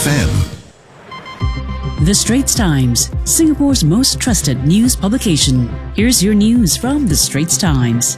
1FM. The Straits Times, Singapore's most trusted news publication. Here's your news from The Straits Times.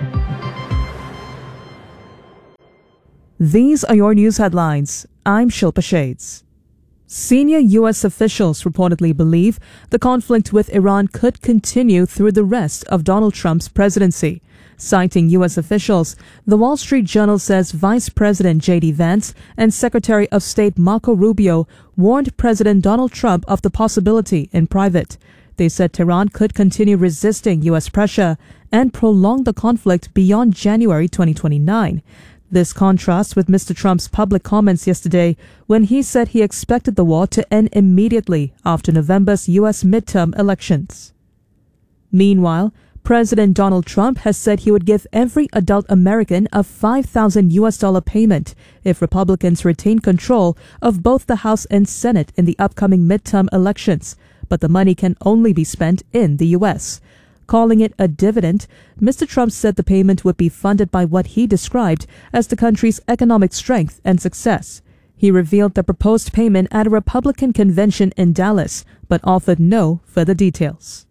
These are your news headlines. I'm Shilpa Shades. Senior U.S. officials reportedly believe the conflict with Iran could continue through the rest of Donald Trump's presidency. Citing U.S. officials, the Wall Street Journal says Vice President J.D. Vance and Secretary of State Marco Rubio warned President Donald Trump of the possibility in private. They said Tehran could continue resisting U.S. pressure and prolong the conflict beyond January 2029. This contrasts with Mr. Trump's public comments yesterday when he said he expected the war to end immediately after November's U.S. midterm elections. Meanwhile, President Donald Trump has said he would give every adult American a $5,000 payment if Republicans retain control of both the House and Senate in the upcoming midterm elections, but the money can only be spent in the U.S. Calling it a dividend, Mr. Trump said the payment would be funded by what he described as the country's economic strength and success. He revealed the proposed payment at a Republican convention in Dallas, but offered no further details.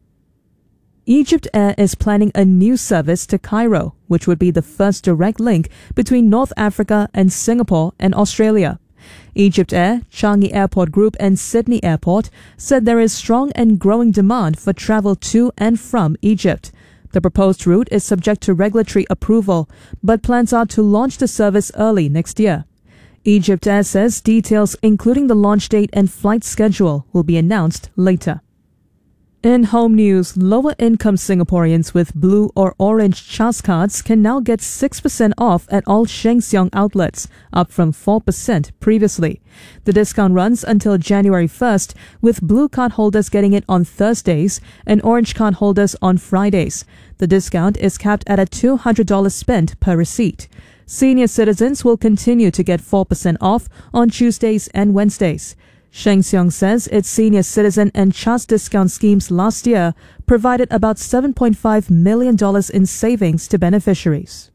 Egypt Air is planning a new service to Cairo, which would be the first direct link between North Africa and Singapore and Australia. Egypt Air, Changi Airport Group and Sydney Airport said there is strong and growing demand for travel to and from Egypt. The proposed route is subject to regulatory approval, but plans are to launch the service early next year. Egypt Air says details including the launch date and flight schedule will be announced later. In home news, lower-income Singaporeans with blue or orange CHAS cards can now get 6% off at all Sheng Siong outlets, up from 4% previously. The discount runs until January 1st, with blue card holders getting it on Thursdays and orange card holders on Fridays. The discount is capped at a $200 spent per receipt. Senior citizens will continue to get 4% off on Tuesdays and Wednesdays. Sheng Siong says its senior citizen and CHAS discount schemes last year provided about $7.5 million in savings to beneficiaries.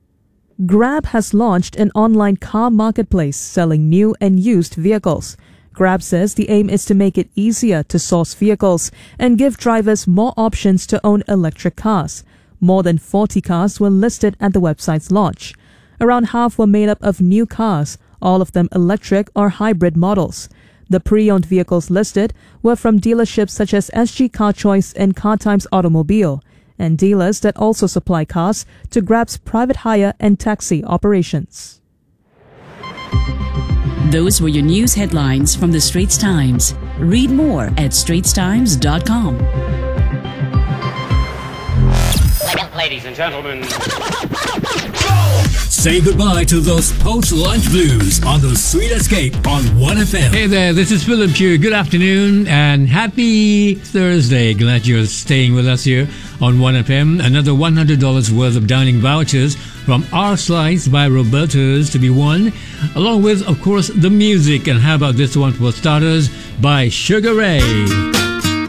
Grab has launched an online car marketplace selling new and used vehicles. Grab says the aim is to make it easier to source vehicles and give drivers more options to own electric cars. More than 40 cars were listed at the website's launch. Around half were made up of new cars, all of them electric or hybrid models. The pre-owned vehicles listed were from dealerships such as SG Car Choice and Car Times Automobile, and dealers that also supply cars to Grab's private hire and taxi operations. Those were your news headlines from The Straits Times. Read more at straitstimes.com. Ladies and gentlemen, say goodbye to those post-lunch blues on the Sweet Escape on 1FM. Hey there, this is Philip here. Good afternoon and happy Thursday. Glad you're staying with us here on 1FM. Another $100 worth of dining vouchers from Our Slice by Roberto's to be won, along with, of course, the music. And how about this one for starters by Sugar Ray?